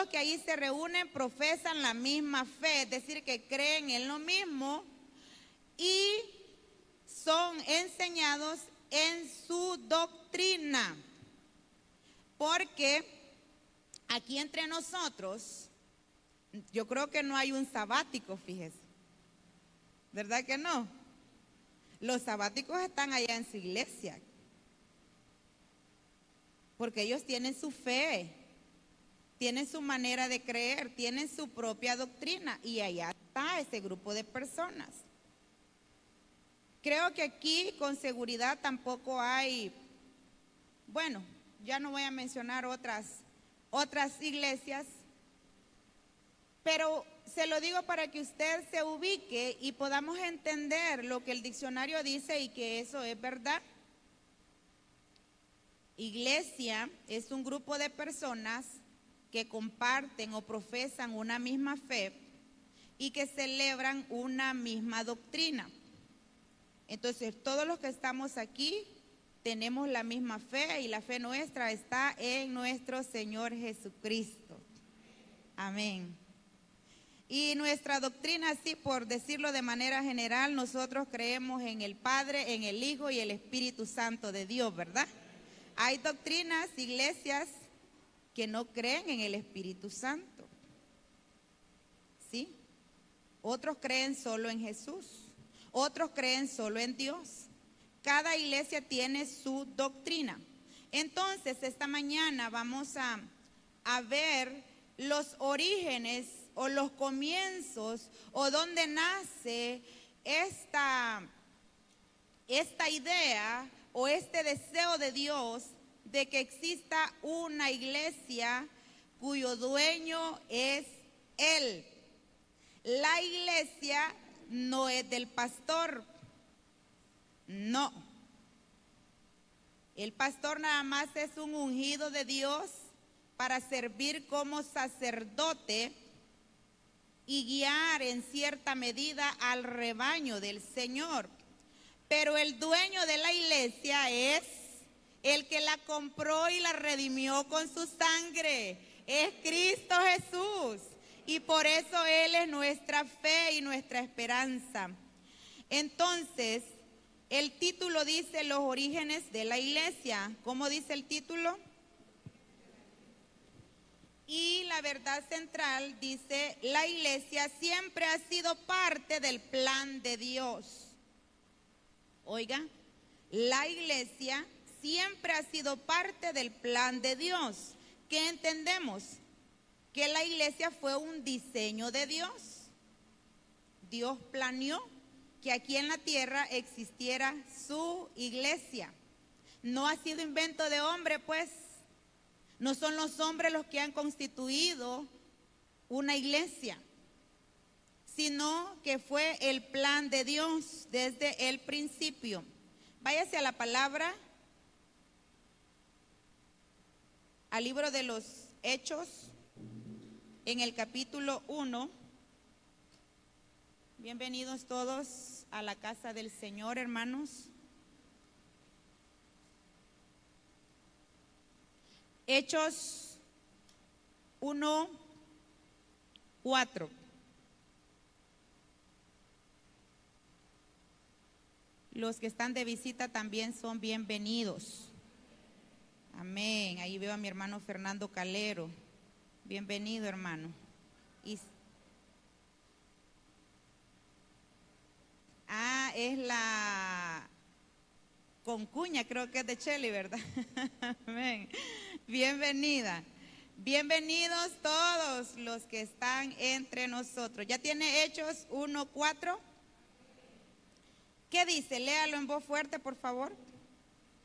los que ahí se reúnen profesan la misma fe, es decir, que creen en lo mismo y son enseñados en su doctrina. Porque aquí entre nosotros, yo creo que no hay un sabático, fíjese. ¿Verdad que no? Los sabáticos están allá en su iglesia. Porque ellos tienen su fe, tienen su manera de creer, tienen su propia doctrina. Y allá está ese grupo de personas. Creo que aquí con seguridad tampoco hay, bueno, ya no voy a mencionar otras iglesias, pero se lo digo para que usted se ubique y podamos entender lo que el diccionario dice y que eso es verdad. Iglesia es un grupo de personas que comparten o profesan una misma fe y que celebran una misma doctrina. Entonces, todos los que estamos aquí tenemos la misma fe y la fe nuestra está en nuestro Señor Jesucristo. Amén. Y nuestra doctrina, así por decirlo de manera general, nosotros creemos en el Padre, en el Hijo y el Espíritu Santo de Dios, ¿verdad? Hay doctrinas, iglesias, que no creen en el Espíritu Santo, ¿sí? Otros creen solo en Jesús, otros creen solo en Dios. Cada iglesia tiene su doctrina. Entonces, esta mañana vamos a ver los orígenes o los comienzos o dónde nace esta idea o este deseo de Dios de que exista una iglesia cuyo dueño es Él. La iglesia no es del pastor, no. El pastor nada más es un ungido de Dios para servir como sacerdote y guiar en cierta medida al rebaño del Señor. Pero el dueño de la iglesia es el que la compró y la redimió con su sangre. Es Cristo Jesús. Y por eso Él es nuestra fe y nuestra esperanza. Entonces, el título dice los orígenes de la iglesia. ¿Cómo dice el título? Y la verdad central dice, la iglesia siempre ha sido parte del plan de Dios. Oiga, la iglesia siempre ha sido parte del plan de Dios. ¿Qué entendemos? Que la iglesia fue un diseño de Dios. Dios planeó que aquí en la tierra existiera su iglesia. No ha sido invento de hombre, pues. No son los hombres los que han constituido una iglesia, sino que fue el plan de Dios desde el principio. Váyase a la palabra, al libro de los Hechos, en el capítulo 1. Bienvenidos todos a la casa del Señor, hermanos. Hechos 1:4. Los que están de visita también son bienvenidos. Amén. Ahí veo a mi hermano Fernando Calero. Bienvenido, hermano. Es la concuña, creo que es de Cheli, ¿verdad? Amén. Bienvenida. Bienvenidos todos los que están entre nosotros. ¿Ya tiene Hechos 1:4? ¿Qué dice? Léalo en voz fuerte, por favor.